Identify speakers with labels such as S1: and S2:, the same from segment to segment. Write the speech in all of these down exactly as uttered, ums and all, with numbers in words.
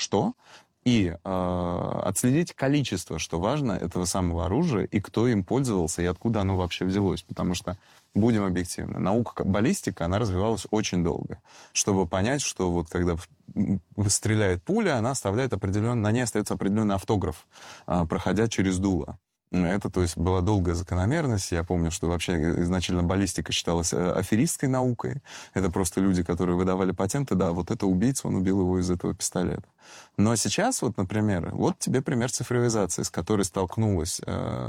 S1: что, и э, отследить количество, что важно, этого самого оружия, и кто им пользовался, и откуда оно вообще взялось. Потому что, будем объективны, наука баллистика, она развивалась очень долго, чтобы понять, что вот когда стреляет пуля, она оставляет определенный, на ней остается определенный автограф, э, проходя через дуло. Это, то есть, была долгая закономерность. Я помню, что вообще изначально баллистика считалась аферистской наукой. Это просто люди, которые выдавали патенты. Да, вот это убийца, он убил его из этого пистолета. Но сейчас, вот, например, вот тебе пример цифровизации, с которой столкнулась,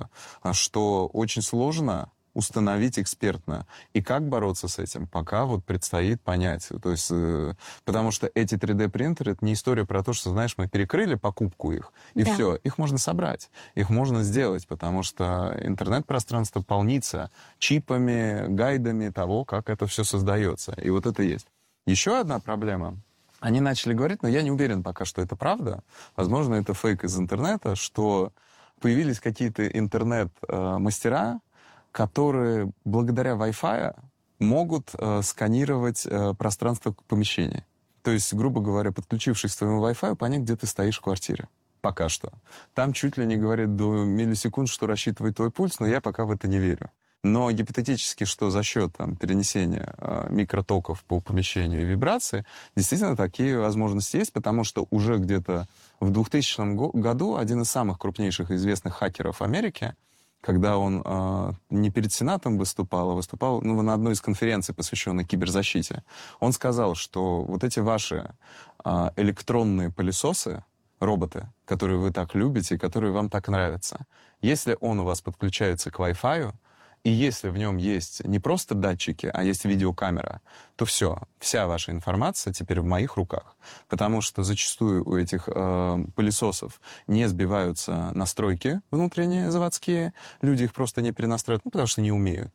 S1: что очень сложно установить экспертно. И как бороться с этим, пока вот предстоит понять. То есть, э, потому что эти три дэ-принтеры — это не история про то, что, знаешь, мы перекрыли покупку их, и да. все. Их можно собрать, их можно сделать, потому что интернет-пространство полнится чипами, гайдами того, как это все создается. И вот это есть. Еще одна проблема. Они начали говорить, но я не уверен пока, что это правда. Возможно, это фейк из интернета, что появились какие-то интернет-мастера, которые благодаря Wi-Fi могут э, сканировать э, пространство помещения. То есть, грубо говоря, подключившись к твоему Wi-Fi, понять, где ты стоишь в квартире. Пока что. Там чуть ли не говорит до миллисекунд, что рассчитывает твой пульс, но я пока в это не верю. Но гипотетически, что за счет там, перенесения э, микротоков по помещению и вибрации, действительно такие возможности есть, потому что уже где-то в двухтысячном году один из самых крупнейших известных хакеров Америки, когда он э, не перед Сенатом выступал, а выступал ну, на одной из конференций, посвященной киберзащите, он сказал, что вот эти ваши э, электронные пылесосы, роботы, которые вы так любите и которые вам так нравятся, если он у вас подключается к Wi-Fi, и если в нем есть не просто датчики, а есть видеокамера, то все, вся ваша информация теперь в моих руках. Потому что зачастую у этих э, пылесосов не сбиваются настройки внутренние, заводские. Люди их просто не перенастраивают, ну, потому что не умеют.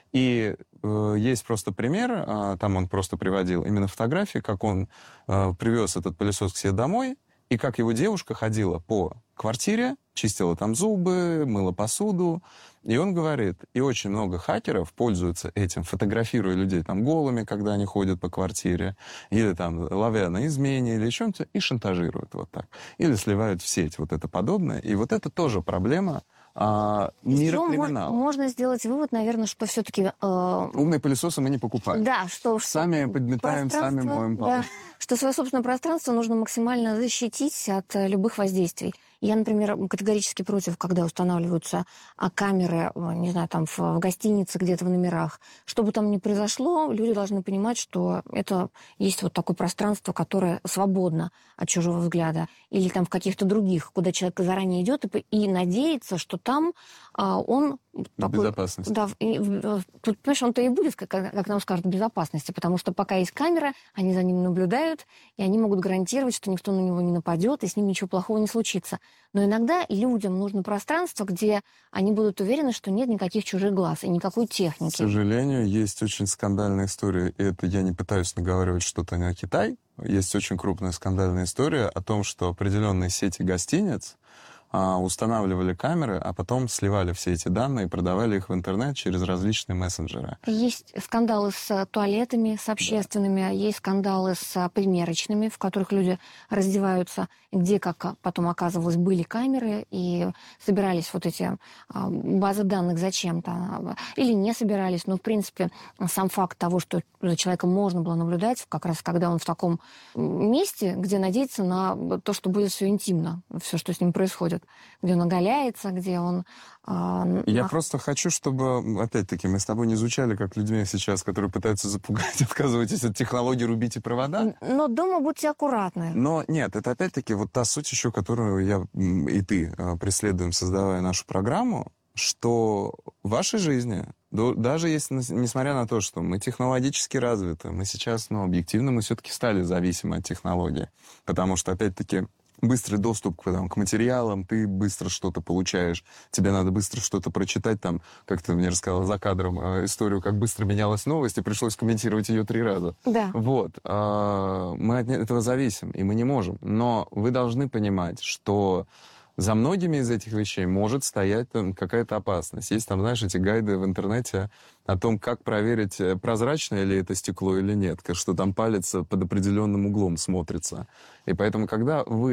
S1: И э, есть просто пример, э, там он просто приводил именно фотографии, как он э, привез этот пылесос к себе домой, и как его девушка ходила по квартире, чистила там зубы, мыла посуду. И он говорит, и очень много хакеров пользуются этим, фотографируя людей там голыми, когда они ходят по квартире, или там ловя на измене, или чем-то, и шантажируют вот так. Или сливают в сеть вот это подобное. И вот это тоже проблема а, мира криминала.
S2: Можно сделать вывод, наверное, что все-таки... Э...
S1: Умные пылесосы мы не покупаем.
S2: Да, что...
S1: Сами подметаем, сами моем пол.
S2: Да, что свое собственное пространство нужно максимально защитить от любых воздействий. Я, например, категорически против, когда устанавливаются камеры, не знаю, там в гостинице, где-то в номерах. Что бы там ни произошло, люди должны понимать, что это есть вот такое пространство, которое свободно от чужого взгляда. Или там в каких-то других, куда человек заранее идет и, и надеется, что там а, он...
S1: В
S2: такой,
S1: безопасности.
S2: Да, и, тут, понимаешь, он-то и будет, как, как нам скажут, в безопасности, потому что пока есть камера, они за ним наблюдают, и они могут гарантировать, что никто на него не нападет, и с ним ничего плохого не случится. Но иногда людям нужно пространство, где они будут уверены, что нет никаких чужих глаз и никакой техники.
S1: К сожалению, есть очень скандальная история, и это я не пытаюсь наговаривать что-то на Китай. Есть очень крупная скандальная история о том, что определенные сети гостиниц устанавливали камеры, а потом сливали все эти данные и продавали их в интернет через различные мессенджеры.
S2: Есть скандалы с туалетами, с общественными, да. Есть скандалы с примерочными, в которых люди раздеваются, где, как потом оказывалось, были камеры, и собирались вот эти базы данных зачем-то. Или не собирались, но, в принципе, сам факт того, что за человеком можно было наблюдать, как раз когда он в таком месте, где надеяться на то, что будет все интимно, все, что с ним происходит, где он оголяется, где он... Э,
S1: Я
S2: на...
S1: просто хочу, чтобы, опять-таки, мы с тобой не звучали как людьми сейчас, которые пытаются запугать, отказывайтесь от технологий, рубите провода.
S2: Но дома будьте аккуратны.
S1: Но нет, это опять-таки вот та суть еще, которую я и ты преследуем, создавая нашу программу, что в вашей жизни, даже если, несмотря на то, что мы технологически развиты, мы сейчас, ну, объективно, мы все-таки стали зависимы от технологий, потому что, опять-таки, быстрый доступ к, там, к материалам, ты быстро что-то получаешь, тебе надо быстро что-то прочитать, там, как ты мне рассказала за кадром э, историю, как быстро менялась новость, и пришлось комментировать ее три раза.
S2: Да.
S1: Вот. Э, мы от этого зависим, и мы не можем. Но вы должны понимать, что за многими из этих вещей может стоять там какая-то опасность. Есть там, знаешь, эти гайды в интернете о том, как проверить, прозрачное ли это стекло или нет, что там палец под определенным углом смотрится. И поэтому, когда вы